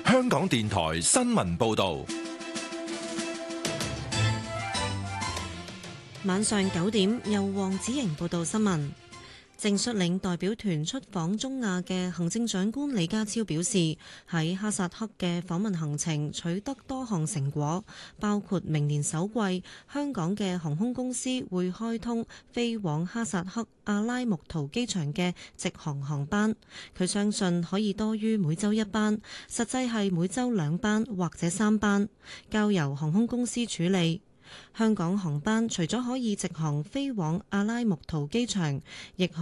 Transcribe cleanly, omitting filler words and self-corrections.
香港電台新聞報道。 晚上9點，由黃子瑩報道新聞。正率領代表團出訪中亞嘅行政長官李家超表示，喺哈薩克嘅訪問行程取得多項成果，包括明年首季香港嘅航空公司會開通飛往哈薩克阿拉木圖機場嘅直航航班，佢相信可以多於每週1班，實際係每週2班或者3班，交由航空公司處理。香港航班除咗可以直航飛往阿拉木圖機場，亦可